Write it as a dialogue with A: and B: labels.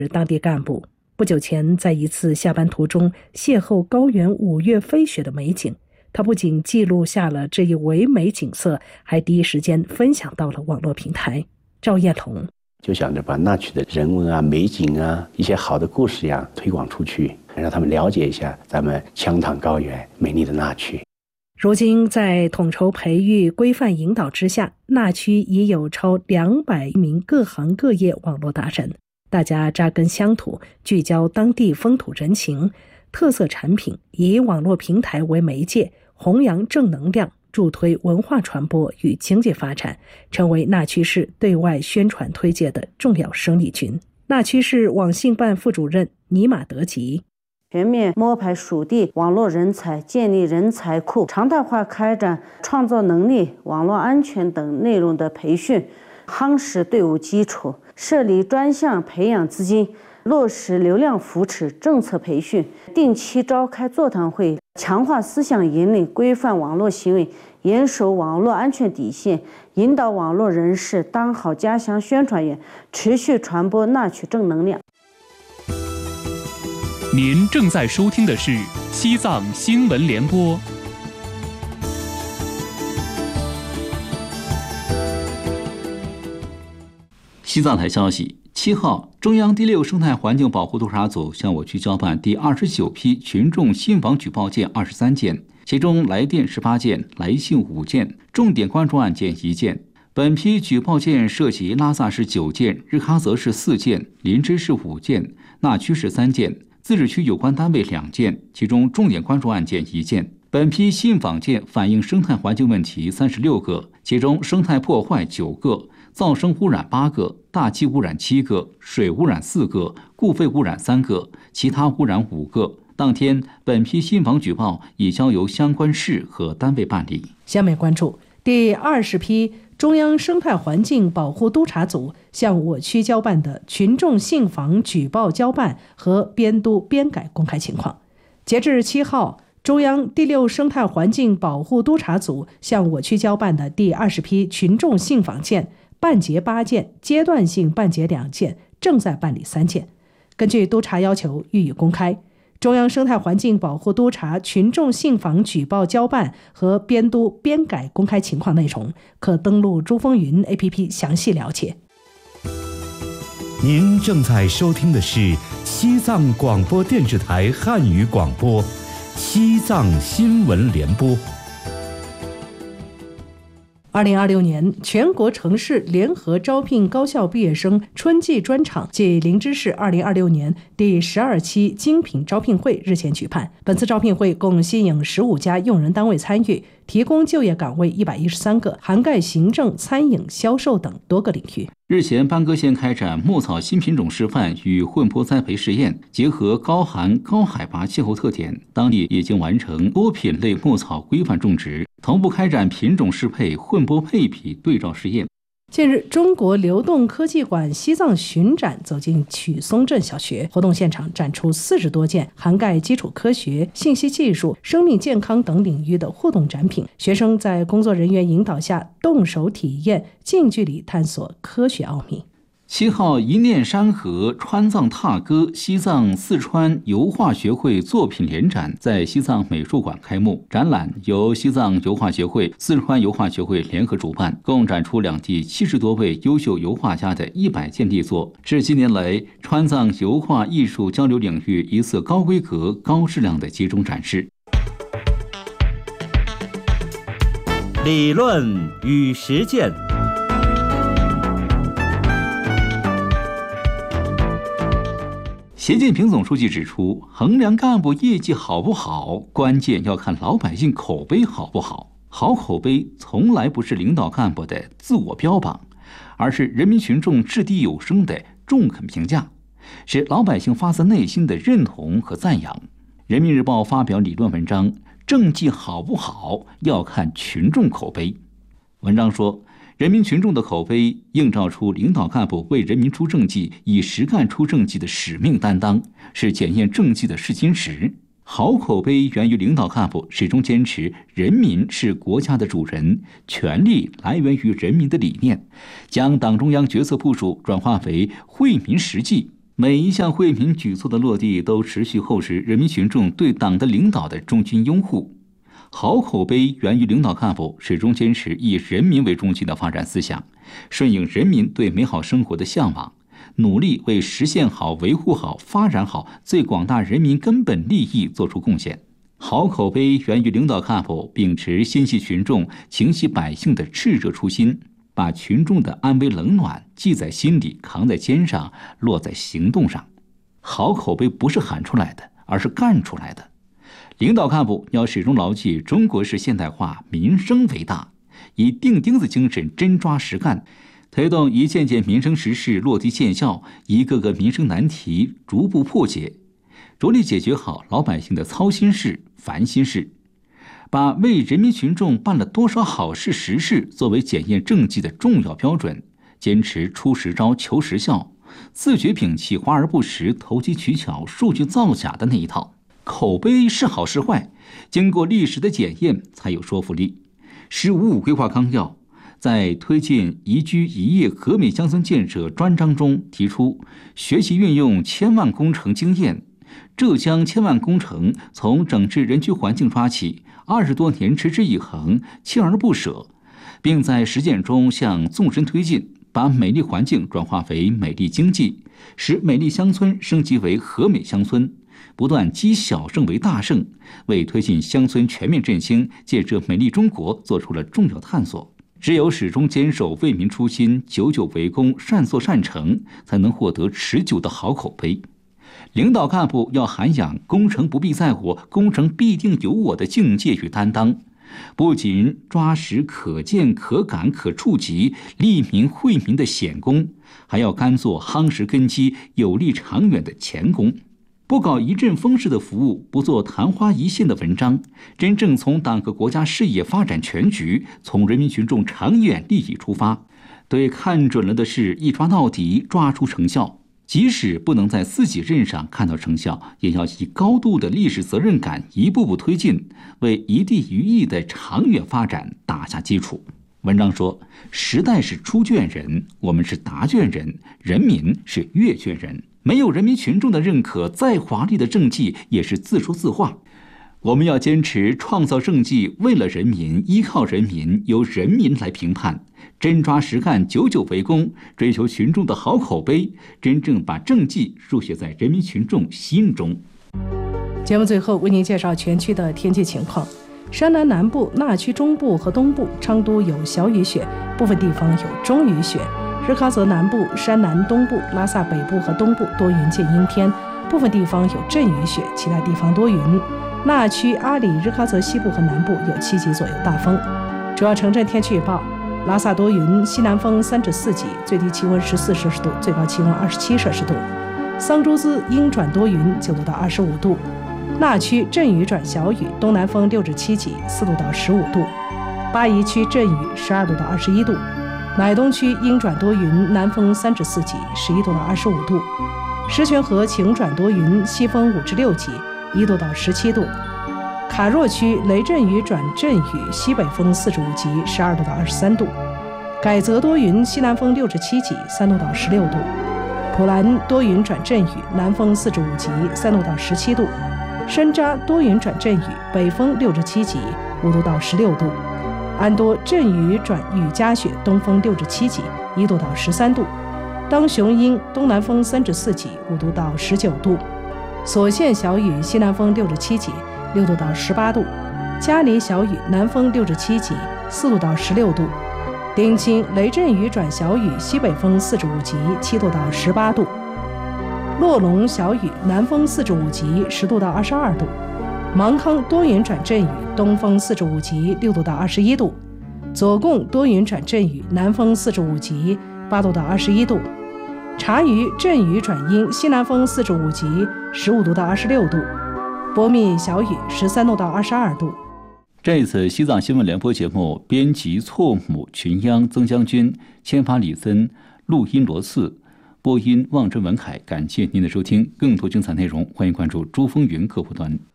A: 当地干部不久前在一次下班途中邂逅高原5月飞雪的美景，他不仅记录下了这一唯美景色，还第一时间分享到了网络平台。赵彦彤
B: 就想着把那曲的人文啊、美景啊、一些好的故事呀推广出去，让他们了解一下咱们羌塘高原美丽的那曲。
A: 如今在统筹培育、规范引导之下，那区已有超200名各行各业网络达人，大家扎根乡土，聚焦当地风土人情、特色产品，以网络平台为媒介，弘扬正能量，助推文化传播与经济发展，成为那区市对外宣传推介的重要生力军。那区市网信办副主任尼玛德吉：
C: 全面摸排属地网络人才，建立人才库，常态化开展创造能力、网络安全等内容的培训，夯实队伍基础，设立专项培养资金，落实流量扶持政策培训，定期召开座谈会，强化思想引领，规范网络行为，严守网络安全底线，引导网络人士当好家乡宣传员，持续传播那曲正能量。
D: 您正在收听的是西藏新闻联播。
E: 西藏台消息，7号，中央第6生态环境保护督察组向我区交办第29批群众信访举报件23件，其中来电18件，来信5件，重点关注案件1件。本批举报件涉及拉萨市9件，日喀则市4件，林芝市5件，那曲市3件，自治区有关单位2件，其中重点关注案件1件。本批信访件反映生态环境问题36个，其中生态破坏9个，噪声污染8个，大气污染7个，水污染4个，固废污染3个，其他污染5个。当天，本批信访举报已交由相关市和单位办理。
A: 下面关注第20批中央生态环境保护督察组向我区交办的群众信访举报交办和编督编改公开情况。截至7号，中央第6生态环境保护督察组向我区交办的第20批群众信访件，办结8件，阶段性办结2件，正在办理3件。根据督察要求予以公开。中央生态环境保护督察群众信访举报交办和编督编改公开情况内容，可登录珠风云 APP 详细了解。
F: 您正在收听的是西藏广播电视台汉语广播，西藏新闻联播。
A: 2026年全国城市联合招聘高校毕业生春季专场暨林芝市2026年第12期精品招聘会日前举办。本次招聘会共吸引15家用人单位参与，提供就业岗位113个，涵盖行政、餐饮、销售等多个领域。
E: 日前，班戈县开展牧草新品种示范与混播栽培试验，结合高寒、高海拔气候特点，当地已经完成多品类牧草规范种植，同步开展品种适配、混播配比对照试验。
A: 近日，中国流动科技馆西藏巡展走进曲松镇小学，活动现场展出40多件涵盖基础科学、信息技术、生命健康等领域的互动展品。学生在工作人员引导下动手体验，近距离探索科学奥秘。
E: 7号，一念山河川藏踏歌西藏四川油画学会作品联展在西藏美术馆开幕。展览由西藏油画协会、四川油画学会联合主办，共展出两地70多位优秀油画家的100件力作，是近年来川藏油画艺术交流领域一次高规格、高质量的集中展示。
F: 理论与实践。
E: 习近平总书记指出，衡量干部业绩好不好，关键要看老百姓口碑好不好。好口碑从来不是领导干部的自我标榜，而是人民群众掷地有声的中肯评价，是老百姓发自内心的认同和赞扬。人民日报发表理论文章，政绩好不好要看群众口碑。文章说，人民群众的口碑映照出领导干部为人民出政绩、以实干出政绩的使命担当，是检验政绩的试金石。好口碑源于领导干部始终坚持人民是国家的主人，权力来源于人民的理念，将党中央决策部署转化为惠民实际， 每一项惠民举措的落地，都持续厚实人民群众对党的领导的忠心拥护。好口碑源于领导干部始终坚持以人民为中心的发展思想，顺应人民对美好生活的向往，努力为实现好、维护好、发展好最广大人民根本利益做出贡献。好口碑源于领导干部秉持心系群众、情系百姓的炽热初心，把群众的安危冷暖记在心里，扛在肩上，落在行动上。好口碑不是喊出来的，而是干出来的。领导干部要始终牢记中国式现代化民生为大，以钉钉子精神真抓实干，推动一件件民生实事落地见效，一个个民生难题逐步破解，着力解决好老百姓的操心事、烦心事，把为人民群众办了多少好事实事作为检验政绩的重要标准，坚持出实招求实效，自觉摒弃华而不实、投机取巧、数据造假的那一套。口碑是好是坏，经过历史的检验才有说服力。“15·5”规划纲要在推进宜居宜业和美乡村建设专章中提出，学习运用千万工程经验。浙江千万工程从整治人居环境抓起，20多年持之以恒，锲而不舍，并在实践中向纵深推进，把美丽环境转化为美丽经济，使美丽乡村升级为和美乡村，不断积小胜为大胜，为推进乡村全面振兴、建设美丽中国做出了重要探索。只有始终坚守为民初心，久久为功，善作善成，才能获得持久的好口碑。领导干部要涵养工程不必在我，工程必定有我的境界与担当，不仅抓实可见可感可触及利民惠民的显功，还要甘做夯实根基有利长远的前功，不搞一阵风式的服务，不做昙花一现的文章，真正从党和国家事业发展全局，从人民群众长远利益出发，对看准了的事一抓到底，抓出成效。即使不能在自己任上看到成效，也要以高度的历史责任感一步步推进，为一地一域的长远发展打下基础。文章说，时代是出卷人，我们是答卷人，人民是阅卷人。没有人民群众的认可，再华丽的政绩也是自说自话。我们要坚持创造政绩，为了人民，依靠人民，由人民来评判，真抓实干，久久为功，追求群众的好口碑，真正把政绩书写在人民群众心中。
A: 节目最后为您介绍全区的天气情况。山南南部、那区中部和东部、昌都有小雨雪，部分地方有中雨雪。日喀则南部、山南东部、拉萨北部和东部多云见阴天，部分地方有阵雨雪，其他地方多云。那区、阿里、日喀则西部和南部有7级左右大风。主要城镇天气预报：拉萨多云，西南风3至4级，最低气温14摄氏度，最高气温27摄氏度。桑珠孜阴转多云，9度到25度。那区阵雨转小雨，东南风6至7级，4度到15度。巴宜区阵雨，12度到21度。乃东区阴转多云，南风3至4级，11度到25度。石泉河晴转多云，西风5至6级，1度到17度。卡若区雷阵雨转阵雨，西北风4至5级，12度到23度。改则多云，西南风6至7级，3度到16度。普兰多云转阵雨，南风4至5级，3度到17度。山楂多云转阵雨，北风6至7级，5度到16度。安多阵雨转雨夹雪，东风6至7级，1度到13度。当雄阴东南风3至4级，5度到19度。所县小雨，西南风6至7级，6度到18度。嘉里小雨，南风6至7级，4度到16度。丁青雷阵雨转小雨，西北风4至5级，7度到18度。洛龙小雨，南风4至5级，10度到22度。芒康多云转阵雨，东风4至5级，6度到21度。左贡多云转阵雨，南风4至5级，8度到21度。察隅阵雨转阴，西南风4至5级，15度到26度。波密小雨，13度到22度。
E: 这次西藏新闻联播节目编辑错母、群央、曾将军、签发李森，录音罗四，播音望真文凯。感谢您的收听，更多精彩内容欢迎关注珠峰云客户端。